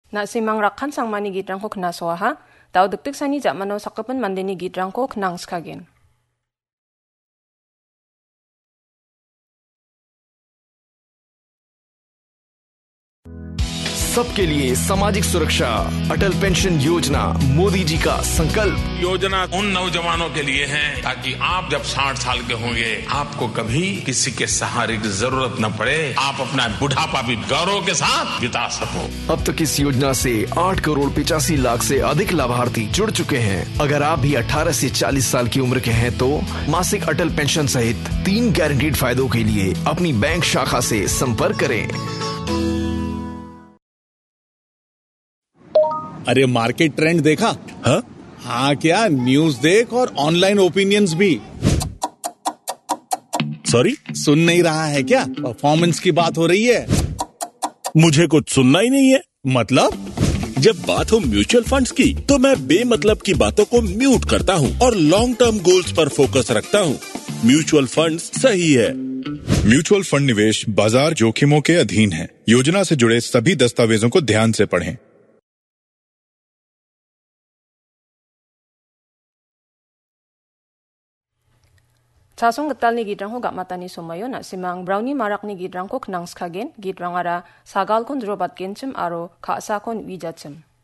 Na simang rakhan sangmani gitrangko knasoaha, tau duktik sani jakmano sakkapan mandeni gitrangko knang skagen. सबके लिए सामाजिक सुरक्षा, अटल pension योजना, मोदी जी का संकल्प। योजना उन नौजवानों के लिए है ताकि आप जब 60 साल के होंगे आपको कभी किसी के सहारे की जरूरत न पड़े, आप अपना बुढ़ापा भी गौरव के साथ बिता सको। अब तक इस योजना से 8 करोड़ 85 लाख से अधिक लाभार्थी जुड़ चुके हैं। अगर आप भी 18 से 40 साल की उम्र के हैं तो मासिक अटल पेंशन सहित 3 गारंटीड फायदों के लिए अपनी बैंक शाखा से संपर्क करें। अरे मार्केट ट्रेंड देखा? हाँ क्या, न्यूज देख और ऑनलाइन ओपिनियंस भी। सॉरी, सुन नहीं रहा है क्या? परफॉर्मेंस की बात हो रही है। मुझे कुछ सुनना ही नहीं है। मतलब? जब बात हो म्यूचुअल फंड्स की तो मैं बेमतलब की बातों को म्यूट करता हूँ और लॉन्ग टर्म गोल्स पर फोकस रखता हूँ। म्यूचुअल फंड्स सही है। म्यूचुअल फंड निवेश बाजार जोखिमों के अधीन है। योजना से जुड़े सभी दस्तावेजों को ध्यान से पढ़ें। Chasong gatal ni gidrangko gapmatani somayo na simang brownie marak ni gidrangko knang skagen, gidrangara sagal kon drobat kenchim aro kasa kon wijachim.